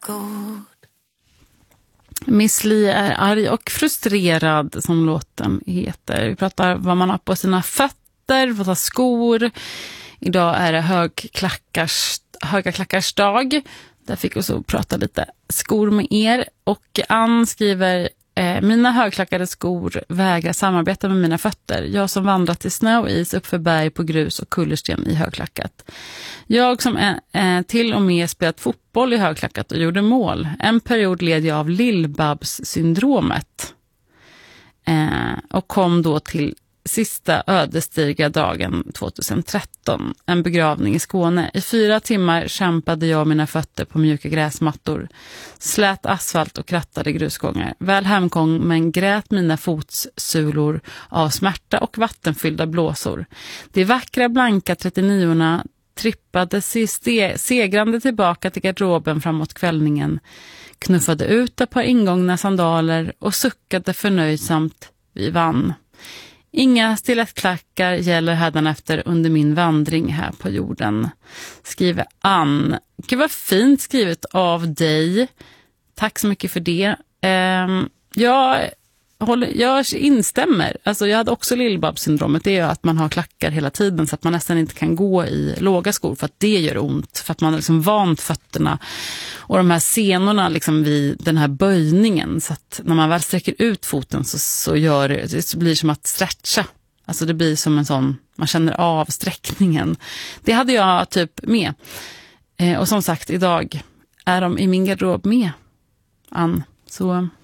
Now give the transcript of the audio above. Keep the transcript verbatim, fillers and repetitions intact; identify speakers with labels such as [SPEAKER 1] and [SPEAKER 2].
[SPEAKER 1] god.
[SPEAKER 2] Miss Li är arg och frustrerad, som låten heter. Vi pratar vad man har på sina fötter, vad har skor. Idag är det högklackars, höga klackars dag. Där fick vi så prata lite skor med er. Och Ann skriver: eh, mina högklackade skor vägrar samarbeta med mina fötter. Jag som vandrat i snö och is upp för berg på grus och kullersten i högklackat. Jag som eh, till och med spelat fotboll i högklackat och gjorde mål. En period led jag av Lill-Babs-syndromet. Eh, och kom då till sista ödesdigra dagen tjugohundratretton, en begravning i Skåne. I fyra timmar kämpade jag och mina fötter på mjuka gräsmattor, slät asfalt och krattade grusgångar. Väl hemkommen grät mina fotsulor av smärta och vattenfyllda blåsor. De vackra blanka trettionio-orna trippade se- segrande tillbaka till garderoben framåt kvällningen, knuffade ut ett par ingångna sandaler och suckade förnöjsamt: vi vann. Inga stilettklackar gäller hädanefter under min vandring här på jorden, skriver Ann. Gud, vad fint skrivet av dig. Tack så mycket för det. Um, jag, håller, jag instämmer. Alltså, jag hade också Lill-Babs-syndromet. Det är ju att man har klackar hela tiden så att man nästan inte kan gå i låga skor för att det gör ont. För att man har liksom vant fötterna och de här senorna liksom vid den här böjningen. Så att när man väl sträcker ut foten så, så, gör det, så blir det som att stretcha. Alltså det blir som en sån, man känner av sträckningen. Det hade jag typ med. Eh, och som sagt, idag är de i min garderob med, Ann. Så